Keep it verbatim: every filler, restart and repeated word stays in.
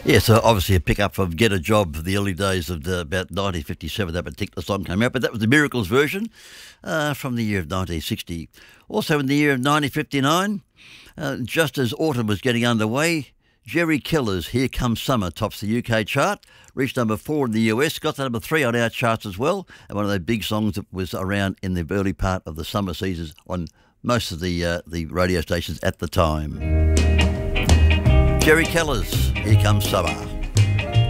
Yeah, so obviously a pick-up from Get a Job for the early days of the, about nineteen fifty-seven, that particular song came out, but that was the Miracles version uh, from the year of nineteen sixty. Also in the year of nineteen fifty-nine, uh, just as autumn was getting underway, Jerry Keller's Here Comes Summer tops the U K chart, reached number four in the U S, got to number three on our charts as well, and one of those big songs that was around in the early part of the summer seasons on most of the uh, the radio stations at the time. Jerry Keller's Here Comes Summer.